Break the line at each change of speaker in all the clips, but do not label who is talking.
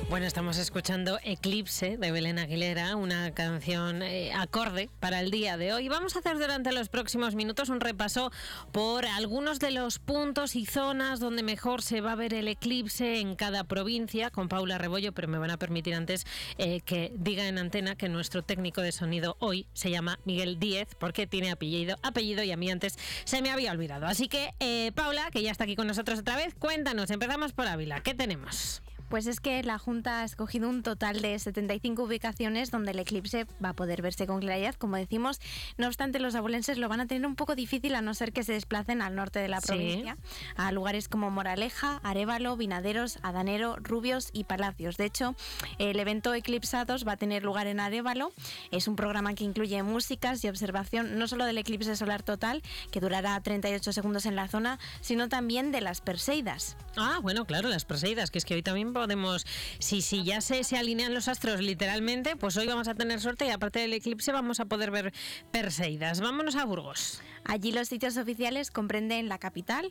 Bueno, estamos escuchando Eclipse de Belén Aguilera, una canción acorde para el día de hoy. Vamos a hacer durante los próximos minutos un repaso por algunos de los puntos y zonas donde mejor se va a ver el eclipse en cada provincia con Paula Rebollo, pero me van a permitir antes que diga en antena que nuestro técnico de sonido hoy se llama Miguel Díez porque tiene apellido y a mí antes se me había olvidado. Así que Paula, que ya está aquí con nosotros otra vez, cuéntanos, empezamos por Ávila, ¿qué tenemos?
Pues es que la Junta ha escogido un total de 75 ubicaciones donde el eclipse va a poder verse con claridad, como decimos. No obstante, los abulenses lo van a tener un poco difícil a no ser que se desplacen al norte de la provincia, a lugares como Moraleja, Arévalo, Vinaderos, Adanero, Rubios y Palacios. De hecho, el evento Eclipsados va a tener lugar en Arévalo. Es un programa que incluye músicas y observación no solo del eclipse solar total, que durará 38 segundos en la zona, sino también de las Perseidas.
Ah, bueno, claro, las Perseidas, que es que hoy también podemos, si ya se alinean los astros literalmente, pues hoy vamos a tener suerte y aparte del eclipse vamos a poder ver Perseidas. Vámonos a Burgos.
Allí los sitios oficiales comprenden la capital,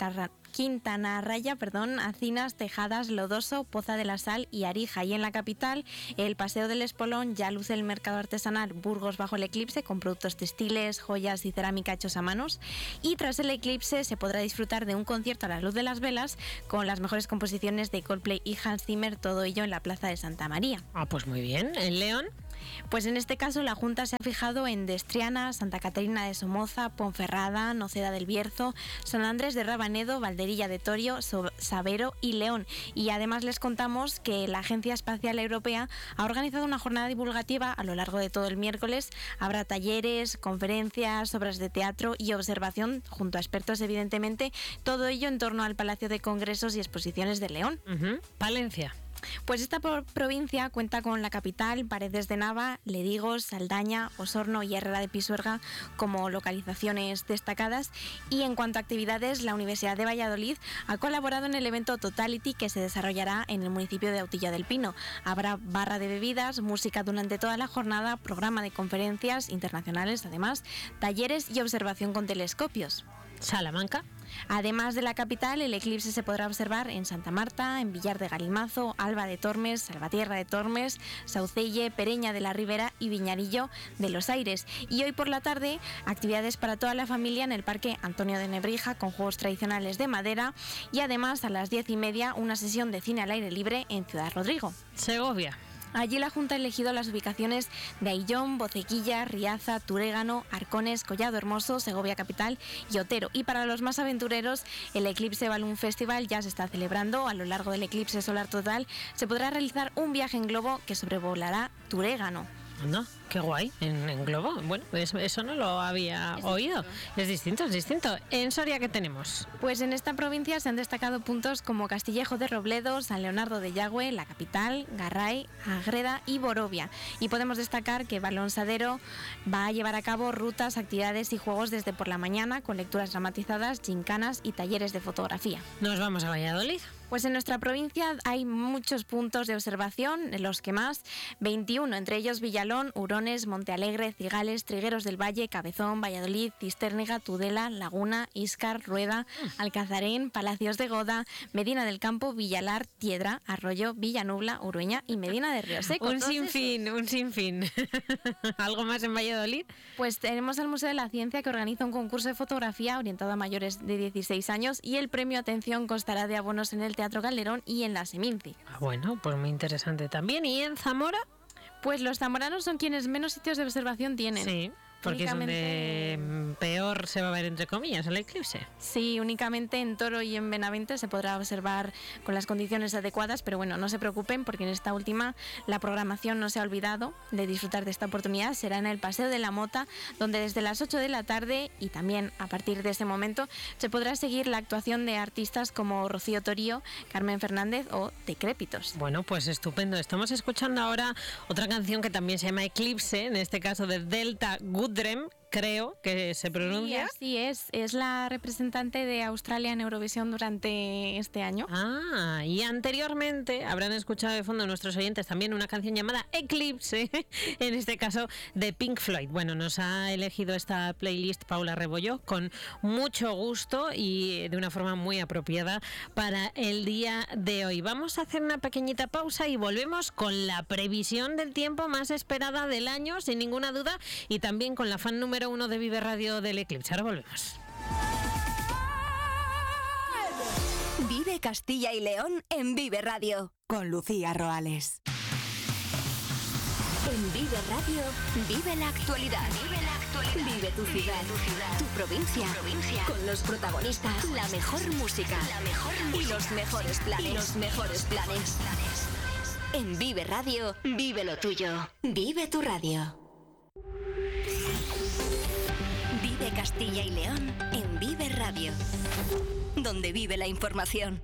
Quintana Raya, Acinas, Tejadas, Lodoso, Poza de la Sal y Arija. Y en la capital, el Paseo del Espolón ya luce el mercado artesanal Burgos bajo el eclipse con productos textiles, joyas y cerámica hechos a manos. Y tras el eclipse se podrá disfrutar de un concierto a la luz de las velas con las mejores composiciones de Coldplay y Hans Zimmer, todo ello en la Plaza de Santa María.
Ah, pues muy bien. ¿En León?
Pues en este caso la Junta se ha fijado en Destriana, Santa Caterina de Somoza, Ponferrada, Noceda del Bierzo, San Andrés de Rabanedo, Valderilla de Torio, Sabero y León. Y además les contamos que la Agencia Espacial Europea ha organizado una jornada divulgativa a lo largo de todo el miércoles. Habrá talleres, conferencias, obras de teatro y observación junto a expertos, evidentemente, todo ello en torno al Palacio de Congresos y Exposiciones de León.
Palencia.
Pues esta provincia cuenta con la capital, Paredes de Nava, Ledigos, Saldaña, Osorno y Herrera de Pisuerga como localizaciones destacadas. Y en cuanto a actividades, la Universidad de Valladolid ha colaborado en el evento Totality que se desarrollará en el municipio de Autilla del Pino. Habrá barra de bebidas, música durante toda la jornada, programa de conferencias internacionales, además, talleres y observación con telescopios.
Salamanca.
Además de la capital, el eclipse se podrá observar en Santa Marta, en Villar de Galimazo, Alba de Tormes, Salvatierra de Tormes, Saucelle, Pereña de la Ribera y Viñarillo de los Aires. Y hoy por la tarde, actividades para toda la familia en el Parque Antonio de Nebrija con juegos tradicionales de madera y además a las 10:30 una sesión de cine al aire libre en Ciudad Rodrigo.
Segovia.
Allí la Junta ha elegido las ubicaciones de Aillón, Bocequilla, Riaza, Turégano, Arcones, Collado Hermoso, Segovia Capital y Otero. Y para los más aventureros, el Eclipse Balloon Festival ya se está celebrando. A lo largo del eclipse solar total se podrá realizar un viaje en globo que sobrevolará Turégano.
¿No? Qué guay, en globo. Bueno, eso no lo había oído. Es distinto. ¿En Soria qué tenemos?
Pues en esta provincia se han destacado puntos como Castillejo de Robledo, San Leonardo de Yagüe, La Capital, Garray, Agreda y Borovia. Y podemos destacar que Balonsadero va a llevar a cabo rutas, actividades y juegos desde por la mañana con lecturas dramatizadas, gincanas y talleres de fotografía.
Nos vamos a Valladolid.
Pues en nuestra provincia hay muchos puntos de observación, los que más, 21, entre ellos Villalón, Hurones, Montealegre, Cigales, Trigueros del Valle, Cabezón, Valladolid, Cistérniga, Tudela, Laguna, Íscar, Rueda, Alcazarín, Palacios de Goda, Medina del Campo, Villalar, Tiedra, Arroyo, Villanubla, Urueña y Medina de Río Seco.
Un sinfín. ¿Algo más en Valladolid?
Pues tenemos al Museo de la Ciencia que organiza un concurso de fotografía orientado a mayores de 16 años y el premio Atención constará de abonos en el Teatro Calderón y en la Seminci.
Bueno, pues muy interesante también. ¿Y en Zamora?
Pues los zamoranos son quienes menos sitios de observación tienen.
Sí, porque es donde peor se va a ver, entre comillas, el eclipse.
Sí, únicamente en Toro y en Benavente se podrá observar con las condiciones adecuadas, pero bueno, no se preocupen porque en esta última la programación no se ha olvidado de disfrutar de esta oportunidad. Será en el Paseo de la Mota, donde desde las 8 de la tarde y también a partir de ese momento se podrá seguir la actuación de artistas como Rocío Torío, Carmen Fernández o Decrépitos.
Bueno, pues estupendo. Estamos escuchando ahora otra canción que también se llama Eclipse, en este caso de Delta Goodrem, creo que se pronuncia.
Sí, así es la representante de Australia en Eurovisión durante este año.
Ah, y anteriormente habrán escuchado de fondo nuestros oyentes también una canción llamada Eclipse, en este caso de Pink Floyd. Bueno, nos ha elegido esta playlist Paula Rebollo con mucho gusto y de una forma muy apropiada para el día de hoy. Vamos a hacer una pequeñita pausa y volvemos con la previsión del tiempo más esperada del año, sin ninguna duda, y también con la fan número 1 de Vive Radio del Eclipse. Ahora volvemos.
Vive Castilla y León en Vive Radio con Lucía Roales. En Vive Radio, vive la actualidad. Vive tu ciudad, tu provincia, con los protagonistas, la mejor música y los mejores planes. En Vive Radio, vive lo tuyo. Vive tu radio. Vive Castilla y León en Vive Radio, donde vive la información.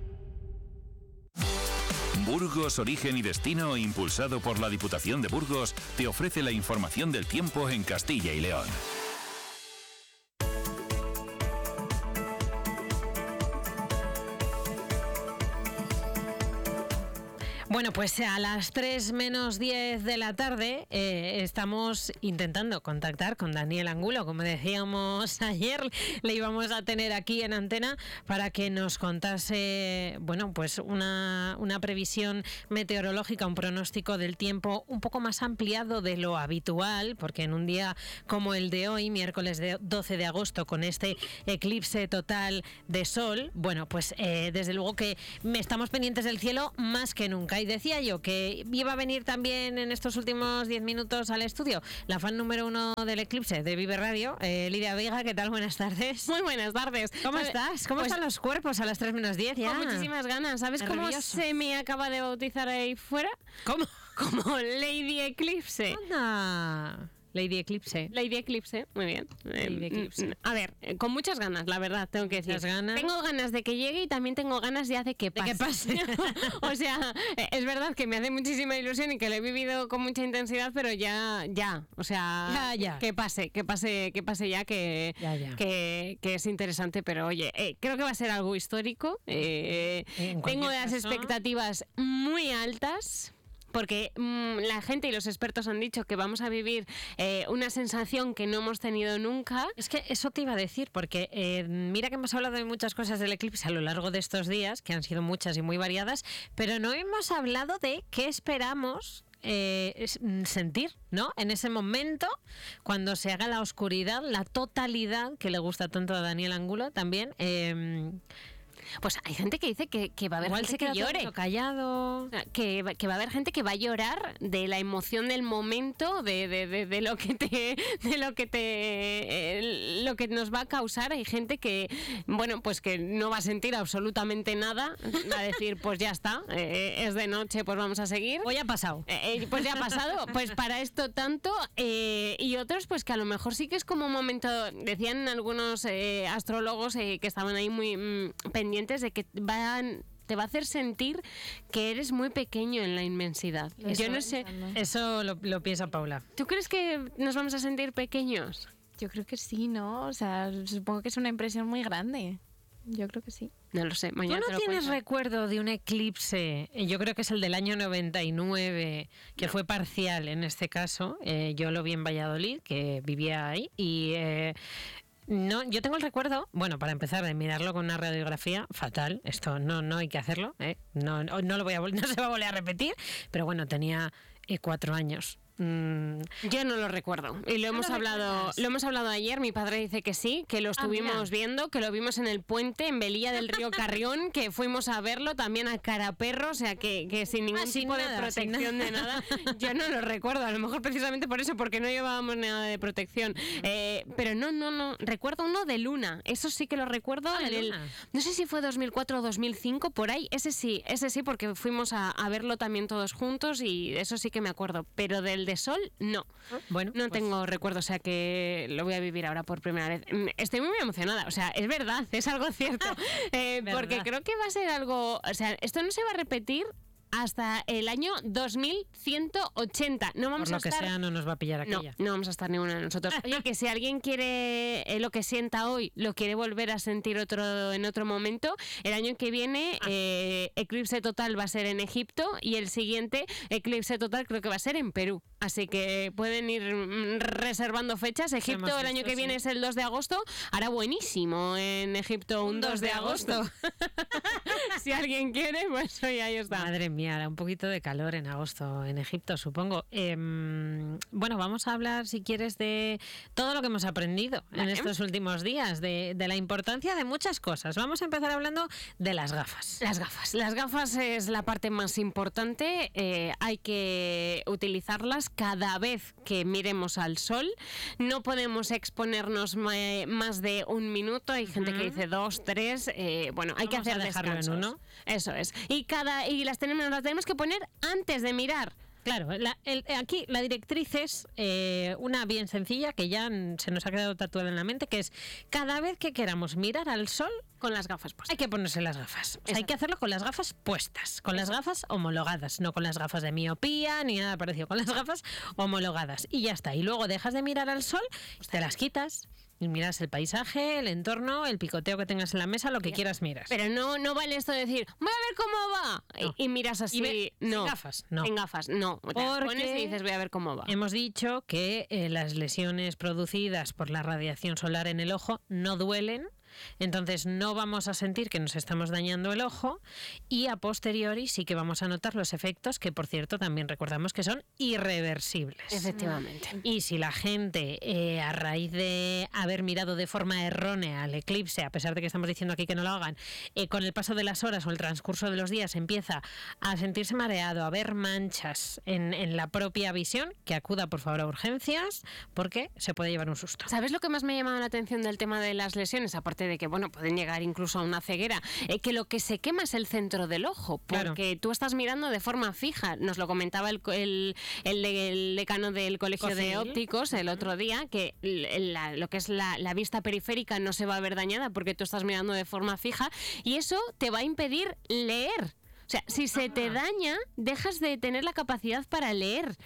Burgos, Origen y Destino, impulsado por la Diputación de Burgos, te ofrece la información del tiempo en Castilla y León.
Bueno, pues a las 3 menos 10 de la tarde estamos intentando contactar con Daniel Angulo. Como decíamos ayer, le íbamos a tener aquí en antena para que nos contase, bueno, pues una previsión meteorológica, un pronóstico del tiempo un poco más ampliado de lo habitual, porque en un día como el de hoy, miércoles 12 de agosto, con este eclipse total de sol, bueno, pues desde luego que estamos pendientes del cielo más que nunca. Y decía yo que iba a venir también en estos últimos 10 minutos al estudio la fan número 1 del Eclipse de Vive Radio, Lidia Veiga. ¿Qué tal? Buenas tardes.
Muy buenas tardes.
¿Cómo estás? ¿Cómo están los cuerpos a las 3 menos 10 ya?
Con muchísimas ganas. ¿Sabes cómo se me acaba de bautizar ahí fuera?
¿Cómo?
Como Lady Eclipse.
¡Anda! Lady Eclipse.
Lady Eclipse, muy bien.
Lady Eclipse.
A ver, con muchas ganas, la verdad, tengo que decir.
¿Muchas ganas?
Tengo ganas de que llegue y también tengo ganas ya de que pase.
De que pase.
O sea, es verdad que me hace muchísima ilusión y que lo he vivido con mucha intensidad, pero ya. O sea,
ya.
que pase ya, que es interesante, pero oye, creo que va a ser algo histórico. Tengo las expectativas muy altas. Porque la gente y los expertos han dicho que vamos a vivir una sensación que no hemos tenido nunca.
Es que eso te iba a decir, porque mira que hemos hablado de muchas cosas del eclipse a lo largo de estos días, que han sido muchas y muy variadas, pero no hemos hablado de qué esperamos sentir, ¿no? En ese momento, cuando se haga la oscuridad, la totalidad, que le gusta tanto a Daniel Angulo también.
Pues hay gente que dice que va a haber
igual
gente
se
que llore,
callado,
que va a haber gente que va a llorar de la emoción del momento, de lo que nos va a causar. Hay gente que, bueno, pues que no va a sentir absolutamente nada, va a decir, pues ya está, es de noche, pues vamos a seguir.
Pues ya ha pasado.
Pues ya ha pasado, pues para esto tanto, y otros pues que a lo mejor sí que es como un momento, decían algunos astrólogos que estaban ahí muy pendientes de que te va a hacer sentir que eres muy pequeño en la inmensidad. Yo no sé.
Eso lo piensa Paula.
¿Tú crees que nos vamos a sentir pequeños?
Yo creo que sí, ¿no? O sea, supongo que es una impresión muy grande. Yo creo que sí.
No lo sé. Mañana
¿Tú no tienes recuerdo de un eclipse? Yo creo que es el del año 99, que fue parcial en este caso. Yo lo vi en Valladolid, que vivía ahí, y no, yo tengo el recuerdo, bueno, para empezar, de mirarlo con una radiografía fatal. Esto no hay que hacerlo, no se va a volver a repetir, pero bueno, tenía 4 años.
Yo no lo recuerdo y lo hemos hablado ayer. Mi padre dice que sí, que lo estuvimos viendo, que lo vimos en el puente en Velilla del Río Carrión, que fuimos a verlo también a Caraperro, o sea que sin ningún tipo de protección de nada. Yo no lo recuerdo, a lo mejor precisamente por eso, porque no llevábamos nada de protección, pero no recuerdo uno de luna, eso sí que lo recuerdo. No sé si fue 2004 o 2005, por ahí, ese sí, porque fuimos a verlo también todos juntos y eso sí que me acuerdo, pero del de sol, no.
Bueno,
no tengo recuerdo, o sea que lo voy a vivir ahora por primera vez. Estoy muy emocionada, o sea, es verdad, es algo cierto, porque creo que va a ser algo, o sea, esto no se va a repetir hasta el año 2180. No vamos
Por lo
a estar...
que sea, no nos va a pillar aquella.
No vamos a estar ninguna de nosotros. Oye, que si alguien quiere lo que sienta hoy, lo quiere volver a sentir en otro momento, el año que viene eclipse total va a ser en Egipto y el siguiente eclipse total creo que va a ser en Perú. Así que pueden ir reservando fechas. Egipto el año que viene es el 2 de agosto. Hará buenísimo en Egipto un 2 de agosto. Si alguien quiere, pues hoy ahí está.
Madre mía, hará un poquito de calor en agosto en Egipto, supongo. Bueno, vamos a hablar, si quieres, de todo lo que hemos aprendido en estos últimos días, de la importancia de muchas cosas. Vamos a empezar hablando de las gafas.
Las gafas es la parte más importante. Hay que utilizarlas cada vez que miremos al sol. No podemos exponernos más de un minuto. Hay gente que dice 2, 3. Bueno, hay que hacer descansos.
En uno.
Eso es. Y las tenemos que poner antes de mirar.
Claro, aquí la directriz es una bien sencilla que ya se nos ha quedado tatuada en la mente, que es cada vez que queramos mirar al sol
con las gafas puestas.
Hay que ponerse las gafas. O sea, hay que hacerlo con las gafas puestas, con las gafas homologadas, no con las gafas de miopía ni nada parecido, con las gafas homologadas. Y ya está. Y luego dejas de mirar al sol, te las quitas. Y miras el paisaje, el entorno, el picoteo que tengas en la mesa, lo que quieras miras.
Pero no vale esto de decir, voy a ver cómo va. No. Y miras así.
No. Sin gafas, no.
En gafas, no. Te pones y dices, voy a ver cómo va.
Hemos dicho que las lesiones producidas por la radiación solar en el ojo no duelen. Entonces no vamos a sentir que nos estamos dañando el ojo y a posteriori sí que vamos a notar los efectos que, por cierto, también recordamos que son irreversibles.
Efectivamente.
Y si la gente, a raíz de haber mirado de forma errónea al eclipse, a pesar de que estamos diciendo aquí que no lo hagan, con el paso de las horas o el transcurso de los días empieza a sentirse mareado, a ver manchas en la propia visión, que acuda por favor a urgencias porque se puede llevar un susto.
¿Sabes lo que más me ha llamado la atención del tema de las lesiones? Aparte de que, bueno, pueden llegar incluso a una ceguera, que lo que se quema es el centro del ojo, porque tú estás mirando de forma fija. Nos lo comentaba el decano del Colegio de Ópticos el otro día, que lo que es la vista periférica no se va a ver dañada porque tú estás mirando de forma fija y eso te va a impedir leer. O sea, si se te daña, dejas de tener la capacidad para leer.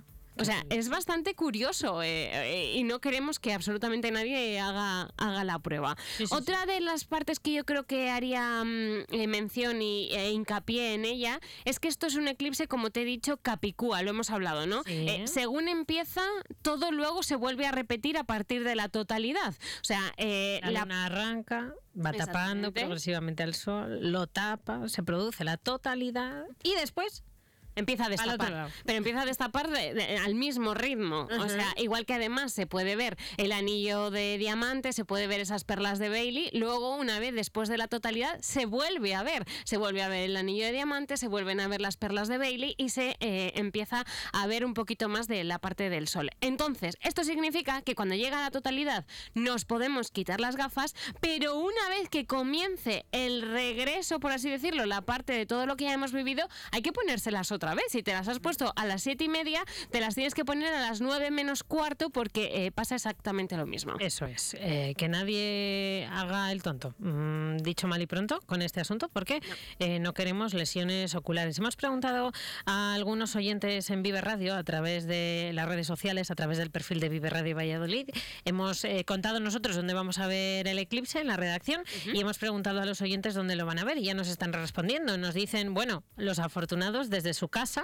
O sea, es bastante curioso y no queremos que absolutamente nadie haga la prueba. Sí. Otra de las partes que yo creo que haría mención e hincapié en ella es que esto es un eclipse, como te he dicho, capicúa, lo hemos hablado, ¿no?
Sí.
Según empieza, todo luego se vuelve a repetir a partir de la totalidad. O sea,
la luna arranca, va tapando progresivamente al sol, lo tapa, se produce la totalidad y después
empieza a destapar, pero empieza a destapar al mismo ritmo. O sea, igual que además se puede ver el anillo de diamante, se puede ver esas perlas de Bailey, luego una vez después de la totalidad se vuelve a ver el anillo de diamante, se vuelven a ver las perlas de Bailey y se empieza a ver un poquito más de la parte del sol. Entonces, esto significa que cuando llega la totalidad nos podemos quitar las gafas, pero una vez que comience el regreso, por así decirlo, la parte de todo lo que ya hemos vivido, hay que ponérselas otra vez. Si te las has puesto a las 7:30, te las tienes que poner a las 9 menos cuarto porque pasa exactamente lo mismo.
Eso es, que nadie haga el tonto, dicho mal y pronto, con este asunto, porque no queremos lesiones oculares. Hemos preguntado a algunos oyentes en Vive Radio a través de las redes sociales, a través del perfil de Vive Radio Valladolid. Hemos contado nosotros dónde vamos a ver el eclipse en la redacción y hemos preguntado a los oyentes dónde lo van a ver y ya nos están respondiendo. Nos dicen, bueno, los afortunados desde su casa,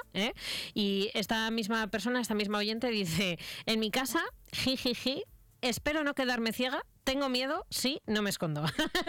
y esta misma persona, esta misma oyente dice, en mi casa, jijiji, espero no quedarme ciega, tengo miedo, sí, no me escondo.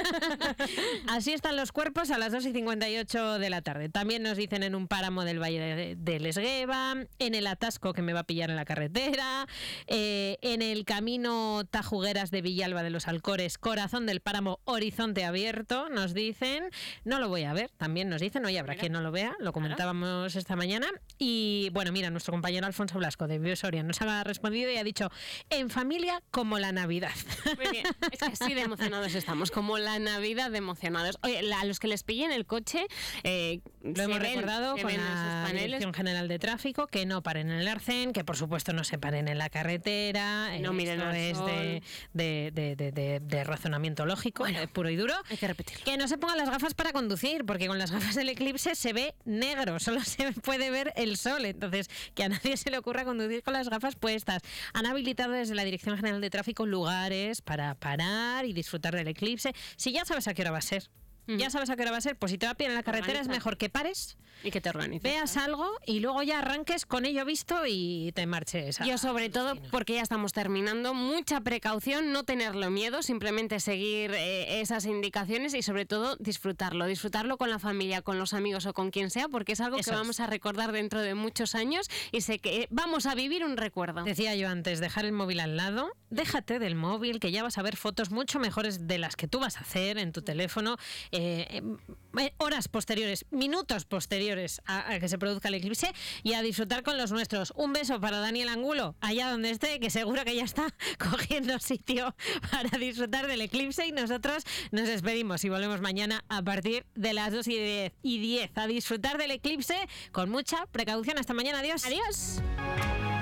Así están los cuerpos a las 2:58 de la tarde. También nos dicen en un páramo del Valle de Lesgueva, en el atasco que me va a pillar en la carretera, en el camino Tajugueras de Villalba de los Alcores, corazón del páramo, horizonte abierto, nos dicen, no lo voy a ver, también nos dicen, oye, habrá quien no lo vea, lo comentábamos esta mañana. Y bueno, mira, nuestro compañero Alfonso Blasco de Vive Soria nos ha respondido y ha dicho, en familia como la Navidad.
Muy bien. Es que así de emocionados estamos, como la Navidad de emocionados. Oye, a los que les pillen el coche,
lo hemos recordado con la Dirección General de Tráfico, que no paren en el arcén, que por supuesto no se paren en la carretera.
No miren al sol.
de razonamiento lógico, puro y duro.
Hay que repetirlo.
Que no se pongan las gafas para conducir, porque con las gafas del Eclipse se ve negro, solo se puede ver el sol. Entonces, que a nadie se le ocurra conducir con las gafas puestas. Han habilitado desde la Dirección General de Tráfico lugares para parar y disfrutar del eclipse. Si ya sabes a qué hora va a ser. Ya sabes a qué hora va a ser, pues si te va a pillar en la carretera es mejor que pares
y que te organices.
Veas algo y luego ya arranques con ello visto y te marches.
Yo sobre todo, porque ya estamos terminando, mucha precaución, no tenerlo miedo, simplemente seguir esas indicaciones y sobre todo disfrutarlo con la familia, con los amigos o con quien sea, porque es algo que vamos a recordar dentro de muchos años y sé que vamos a vivir un recuerdo.
Decía yo antes, dejar el móvil al lado, déjate del móvil, que ya vas a ver fotos mucho mejores de las que tú vas a hacer en tu teléfono. Horas posteriores, minutos posteriores a que se produzca el eclipse y a disfrutar con los nuestros. Un beso para Daniel Angulo, allá donde esté, que seguro que ya está cogiendo sitio para disfrutar del eclipse, y nosotros nos despedimos y volvemos mañana a partir de las 2:10 a disfrutar del eclipse con mucha precaución. Hasta mañana, adiós.
Adiós.